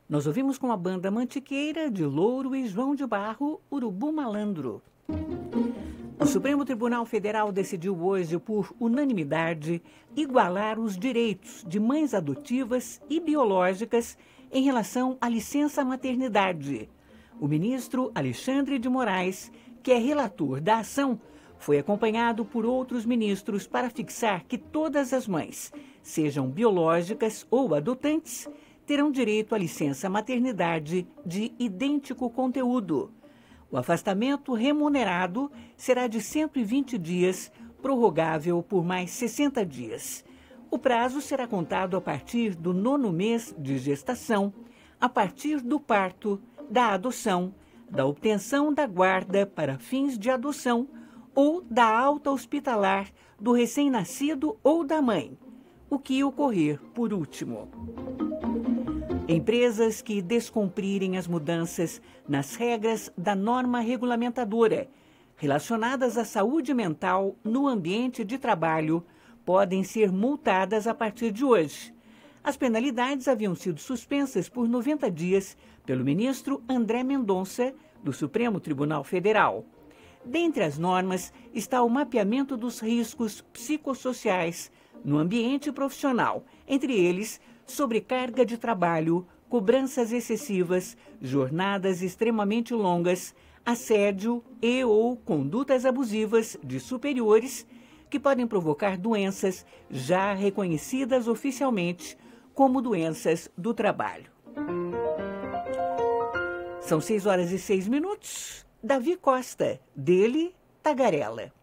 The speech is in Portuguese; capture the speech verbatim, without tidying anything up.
Nós ouvimos com a banda Mantiqueira, de Louro e João de Barro, Urubu Malandro. O Supremo Tribunal Federal decidiu hoje, por unanimidade, igualar os direitos de mães adotivas e biológicas em relação à licença maternidade. O ministro Alexandre de Moraes, que é relator da ação, foi acompanhado por outros ministros para fixar que todas as mães, sejam biológicas ou adotantes, terão direito à licença maternidade de idêntico conteúdo. O afastamento remunerado será de cento e vinte dias, prorrogável por mais sessenta dias. O prazo será contado a partir do nono mês de gestação, a partir do parto, da adoção, da obtenção da guarda para fins de adoção ou da alta hospitalar do recém-nascido ou da mãe, o que ocorrer por último. Empresas que descumprirem as mudanças nas regras da norma regulamentadora relacionadas à saúde mental no ambiente de trabalho podem ser multadas a partir de hoje. As penalidades haviam sido suspensas por noventa dias pelo ministro André Mendonça, do Supremo Tribunal Federal. Dentre as normas está o mapeamento dos riscos psicossociais no ambiente profissional, entre eles sobrecarga de trabalho, cobranças excessivas, jornadas extremamente longas, assédio e ou condutas abusivas de superiores que podem provocar doenças já reconhecidas oficialmente como doenças do trabalho. São seis horas e seis minutos. Davi Costa, dele, Tagarela.